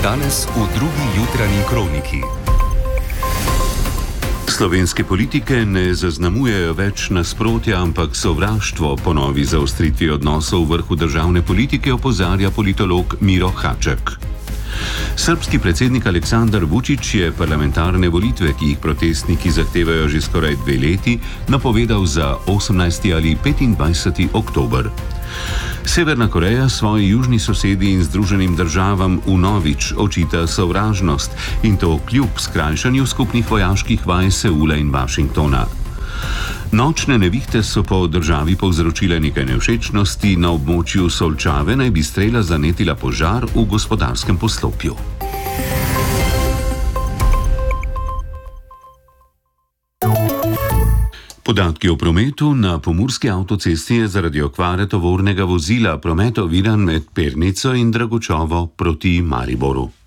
Danes v drugi jutranji kroniki. Slovenske politike ne zaznamujejo več nasprotja, ampak sovraštvo. Po novi zaostritvi odnosov v vrhu državne politike opozarja politolog Miro Haček. Srbski predsednik Aleksandar Vučić je parlamentarne volitve, ki jih protestniki zahtevajo že skoraj 2 leti, napovedal za 18. ali 25. oktober. Severna Koreja svoji južni sosedi in Združenim državam vnovič očita sovražnost, in to kljub skrajšanju skupnih vojaških vaj Seula in Washingtona. Nočne nevihte so po državi povzročile nekaj nevšečnosti, na območju Solčave naj bi strela zanetila požar v gospodarskem poslopju. Podatki o prometu na pomurski avtocesti je zaradi okvare tovornega vozila promet oviran med Pernico in Dragočovo proti Mariboru.